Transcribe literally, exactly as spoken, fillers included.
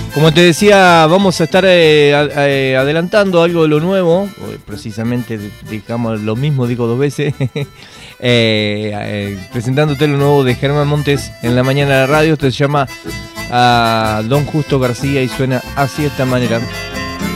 Como te decía, vamos a estar eh, a, eh, adelantando algo de lo nuevo, precisamente, digamos, lo mismo digo dos veces, eh, eh, presentándote lo nuevo de Germán Montes en la mañana de la radio. Esto se llama uh, Don Justo García y suena así de esta manera.